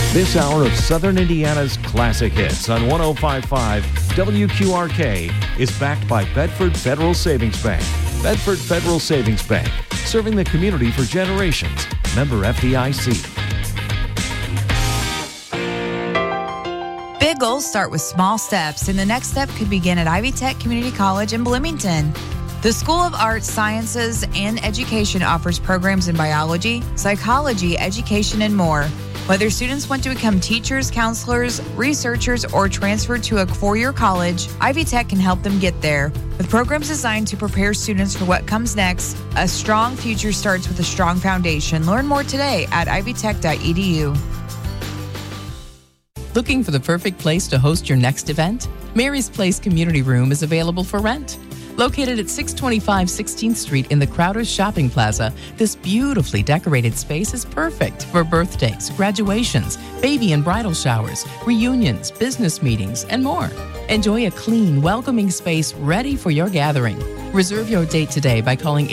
This hour of Southern Indiana's classic hits on 105.5 WQRK is backed by Bedford Federal Savings Bank. Bedford Federal Savings Bank, serving the community for generations. Member FDIC. Big goals start with small steps, and the next step could begin at Ivy Tech Community College in Bloomington. The School of Arts, Sciences, and Education offers programs in biology, psychology, education, and more. Whether students want to become teachers, counselors, researchers, or transfer to a four-year college, Ivy Tech can help them get there. With programs designed to prepare students for what comes next, a strong future starts with a strong foundation. Learn more today at ivytech.edu. Looking for the perfect place to host your next event? Mary's Place Community Room is available for rent. Located at 625 16th Street in the Crowder's Shopping Plaza, this beautifully decorated space is perfect for birthdays, graduations, baby and bridal showers, reunions, business meetings, and more. Enjoy a clean, welcoming space ready for your gathering. Reserve your date today by calling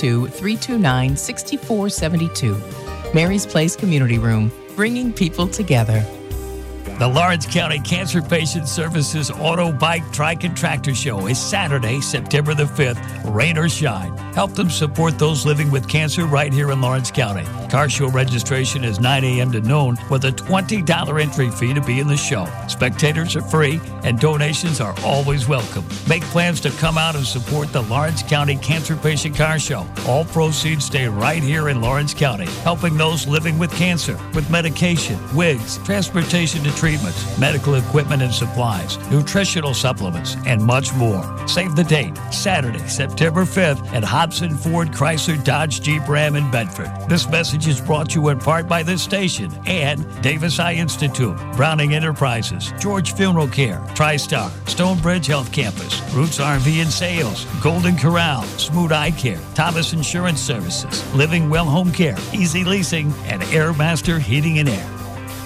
812-329-6472. Mary's Place Community Room, bringing people together. The Lawrence County Cancer Patient Services Auto, Bike, Trike, and Tractor Show is Saturday, September the 5th, rain or shine. Help them support those living with cancer right here in Lawrence County. Car show registration is 9 a.m. to noon with a $20 entry fee to be in the show. Spectators are free and donations are always welcome. Make plans to come out and support the Lawrence County Cancer Patient Car Show. All proceeds stay right here in Lawrence County, helping those living with cancer with medication, wigs, transportation to treatments, medical equipment and supplies, nutritional supplements, and much more. Save the date, Saturday, September 5th at Hobson Ford Chrysler Dodge Jeep Ram in Bedford. This message is brought to you in part by this station and Davis Eye Institute, Browning Enterprises, George Funeral Care, TriStar, Stonebridge Health Campus, Roots RV and Sales, Golden Corral, Smooth Eye Care, Thomas Insurance Services, Living Well Home Care, Easy Leasing, and Airmaster Heating and Air.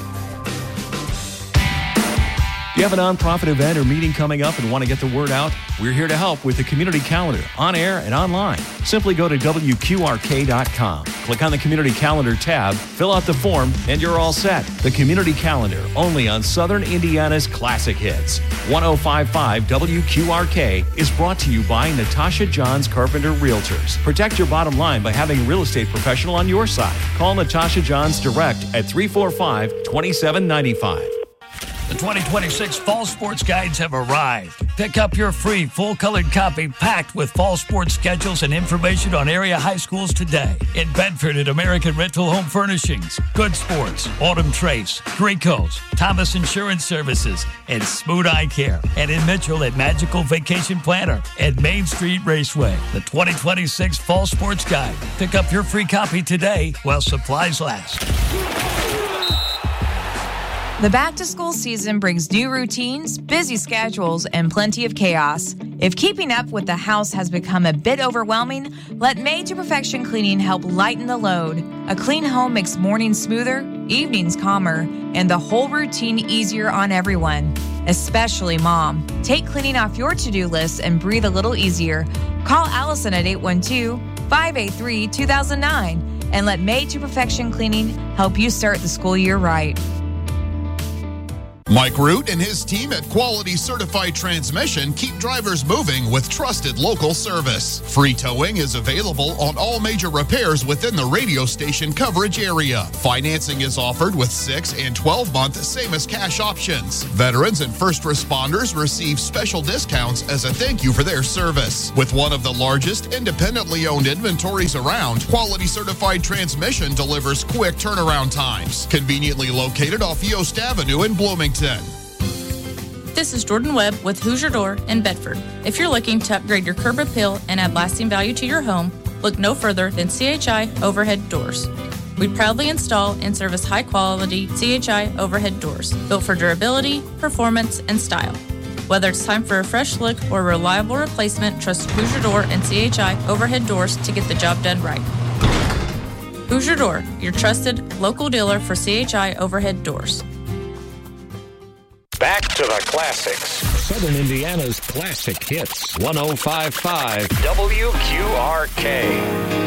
Do you have a nonprofit event or meeting coming up and want to get the word out? We're here to help with the community calendar, on air and online. Simply go to WQRK.com. Click on the community calendar tab, fill out the form, and you're all set. The community calendar, only on Southern Indiana's classic hits. 105.5 WQRK is brought to you by Natasha Johns Carpenter Realtors. Protect your bottom line by having a real estate professional on your side. Call Natasha Johns direct at 345-2795. The 2026 Fall Sports Guides have arrived. Pick up your free full-colored copy packed with fall sports schedules and information on area high schools today. In Bedford at American Rental Home Furnishings, Good Sports, Autumn Trace, Grieco's, Thomas Insurance Services, and Smooth Eye Care. And in Mitchell at Magical Vacation Planner and Main Street Raceway. The 2026 Fall Sports Guide. Pick up your free copy today while supplies last. The back-to-school season brings new routines, busy schedules, and plenty of chaos. If keeping up with the house has become a bit overwhelming, let Made to Perfection Cleaning help lighten the load. A clean home makes mornings smoother, evenings calmer, and the whole routine easier on everyone, especially Mom. Take cleaning off your to-do list and breathe a little easier. Call Allison at 812-583-2009 and let Made to Perfection Cleaning help you start the school year right. Mike Root and his team at Quality Certified Transmission keep drivers moving with trusted local service. Free towing is available on all major repairs within the radio station coverage area. Financing is offered with 6 and 12-month same as cash options. Veterans and first responders receive special discounts as a thank you for their service. With one of the largest independently owned inventories around, Quality Certified Transmission delivers quick turnaround times. Conveniently located off Yost Avenue in Bloomington. This is Jordan Webb with Hoosier Door in Bedford. If you're looking to upgrade your curb appeal and add lasting value to your home, look no further than CHI Overhead Doors. We proudly install and service high-quality CHI overhead doors, built for durability, performance, and style. Whether it's time for a fresh look or a reliable replacement, trust Hoosier Door and CHI Overhead Doors to get the job done right. Hoosier Door, your trusted local dealer for CHI Overhead Doors. Back to the classics. Southern Indiana's classic hits. 105.5 WQRK.